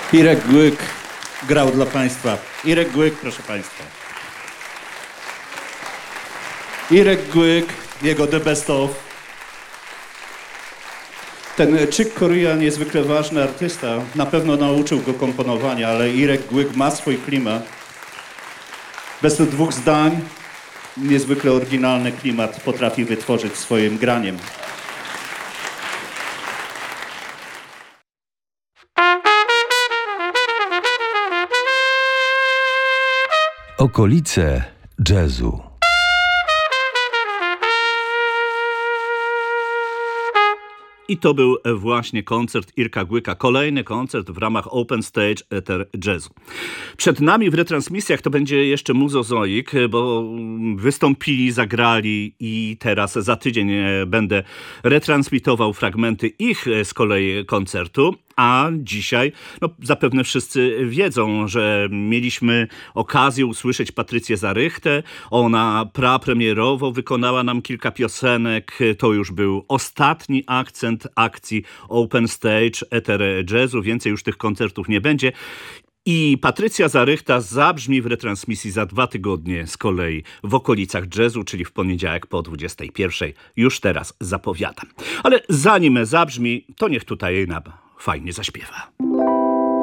Irek Głyk grał dla Państwa. Irek Głyk, proszę Państwa. Irek Głyk, jego The Best Of. Ten Chick Corea, niezwykle ważny artysta, na pewno nauczył go komponowania, ale Irek Głyk ma swój klimat. Bez tych dwóch zdań niezwykle oryginalny klimat potrafi wytworzyć swoim graniem. Okolice jazzu. I to był właśnie koncert Irka Głyka. Kolejny koncert w ramach Open Stage Ether Jazzu. Przed nami w retransmisjach to będzie jeszcze Muzozoik, bo wystąpili, zagrali i teraz za tydzień będę retransmitował fragmenty ich z kolei koncertu. A dzisiaj, zapewne wszyscy wiedzą, że mieliśmy okazję usłyszeć Patrycję Zarychtę. Ona prapremierowo wykonała nam kilka piosenek. To już był ostatni akcent akcji Open Stage Ether Jazzu. Więcej już tych koncertów nie będzie. I Patrycja Zarychta zabrzmi w retransmisji za 2 tygodnie z kolei w okolicach jazzu, czyli w poniedziałek po 21. Już teraz zapowiadam. Ale zanim zabrzmi, to niech tutaj nam fajnie zaśpiewa.